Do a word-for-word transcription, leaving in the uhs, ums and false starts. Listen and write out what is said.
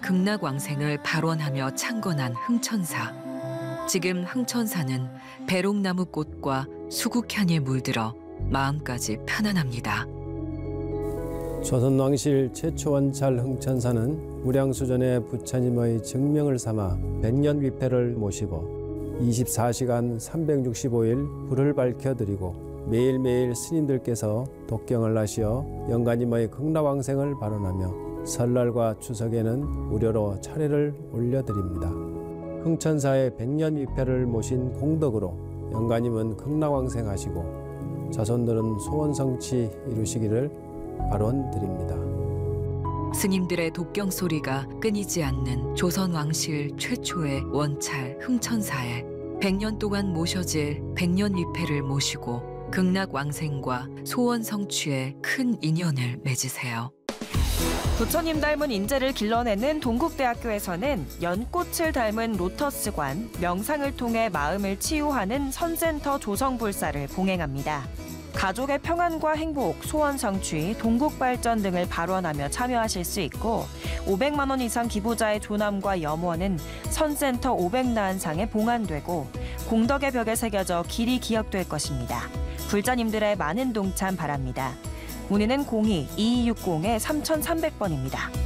극락왕생을 발원하며 창건한 흥천사. 지금 흥천사는 배롱나무 꽃과 수국향에 물들어 마음까지 편안합니다. 조선왕실 최초 원찰 흥천사는 무량수전의 부처님의 증명을 삼아 백년 위패를 모시고 이십사 시간 삼백육십오 일 불을 밝혀드리고 매일매일 스님들께서 독경을 하시어 영가님의 극락왕생을 발언하며 설날과 추석에는 무료로 차례를 올려드립니다. 흥천사의 백년 위패를 모신 공덕으로 영가님은 극락왕생하시고 자손들은 소원성취 이루시기를 발언드립니다. 스님들의 독경 소리가 끊이지 않는 조선왕실 최초의 원찰 흥천사에 백 년 동안 모셔질 백년 위패를 모시고 극락왕생과 소원 성취에 큰 인연을 맺으세요. 부처님 닮은 인재를 길러내는 동국대학교에서는 연꽃을 닮은 로터스관, 명상을 통해 마음을 치유하는 선센터 조성불사를 봉행합니다. 가족의 평안과 행복, 소원 성취, 동국 발전 등을 발원하며 참여하실 수 있고 오백만 원 이상 기부자의 조남과 염원은 선센터 오백나한상에 봉안되고 공덕의 벽에 새겨져 길이 기억될 것입니다. 불자님들의 많은 동참 바랍니다. 문의는 공이 이이육공 삼삼공 번입니다.